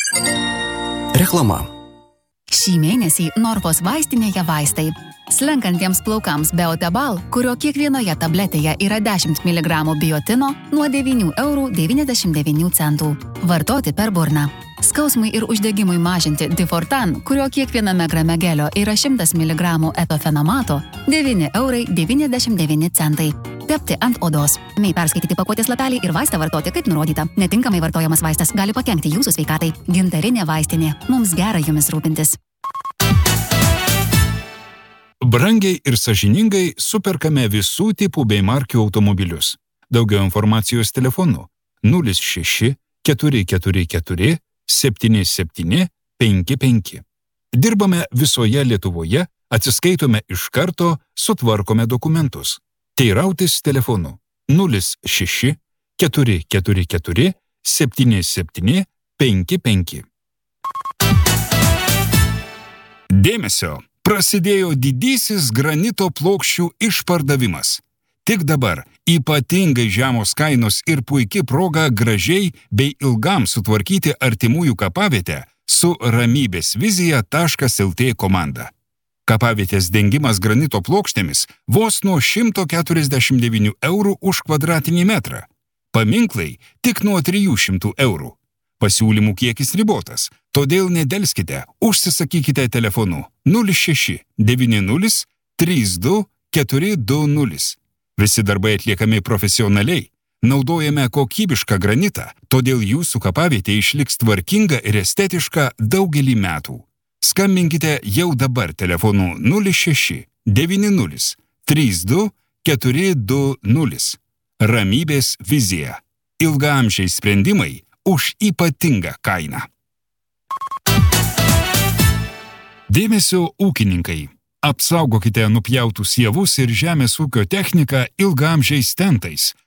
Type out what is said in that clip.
Reklama. Šį mėnesį Norfos vaistinėje vaistai. Slenkantiems plaukams Beotebal, kurio kiekvienoje tabletėje yra 10 mg biotino, nuo 9,99 €. Vartoti per burną. Skausmui ir uždegimui mažinti Difortan, kurio kiekviename grame gelio yra 100 mg etofenamato, 9,99 €. Tepti ant odos. Mei perskaityti pakuotės lapelį ir vaistą vartoti kaip nurodyta. Netinkamai vartojamas vaistas gali pakenkti jūsų sveikatai. Gintarinė vaistinė. Mums gera jumis rūpintis. Brangiai ir sąžiningai superkame visų tipų bei markių automobilius. Daugiau informacijos telefonu 06 444 77 55. Dirbame visoje Lietuvoje, atsiskaitome iš karto, sutvarkome dokumentus. Teirautis telefonu 06 444 77 55. Dėmesio! Prasidėjo didysis granito plokščių išpardavimas. Tik dabar ypatingai žemos kainos ir puiki proga gražiai bei ilgam sutvarkyti artimųjų kapavietę su ramybėsvizija.lt komanda. Kapavietės dengimas granito plokštėmis vos nuo 149 € už kvadratinį metrą. Paminklai tik nuo 300 €. Pasiūlymų kiekis ribotas, todėl nedelskite, užsisakykite telefonu 06 90 32 420. Visi darbai atliekami profesionaliai, naudojame kokybišką granitą, todėl jūsų kapavietė išliks tvarkinga ir estetiška daugelį metų. Skambinkite jau dabar telefonu 06 90 32 420. Ramybės vizija. Ilgaamžiai sprendimai už ypatingą kainą. Dėmesio ūkininkai. Apsaugokite nupjautus javus ir žemės ūkio techniką ilgaamžiais tentais,